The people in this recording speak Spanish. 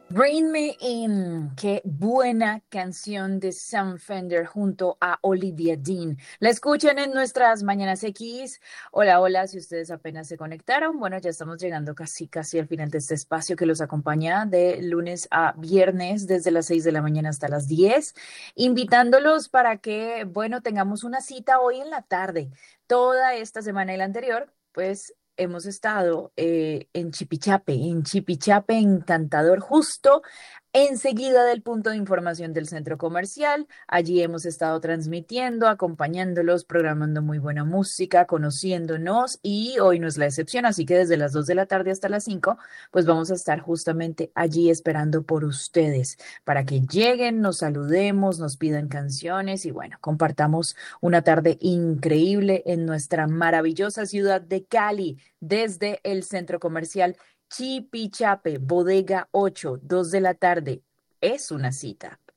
Bring Me In, qué buena canción de Sam Fender junto a Olivia Dean. La escuchan en nuestras Mañanas X. Hola, hola, si ustedes apenas se conectaron, bueno, ya estamos llegando casi al final de este espacio que los acompaña de lunes a viernes desde las 6 de la mañana hasta las 10, invitándolos para que, bueno, tengamos una cita hoy en la tarde. Toda esta semana y la anterior, pues hemos estado en Chipichape encantador, justo enseguida del punto de información del centro comercial. Allí hemos estado transmitiendo, acompañándolos, programando muy buena música, conociéndonos y hoy no es la excepción, así que desde las 2 de la tarde hasta las 5, pues vamos a estar justamente allí esperando por ustedes para que lleguen, nos saludemos, nos pidan canciones y bueno, compartamos una tarde increíble en nuestra maravillosa ciudad de Cali, desde el centro comercial Chipichape, Bodega 8, 2 de la tarde. Es una cita.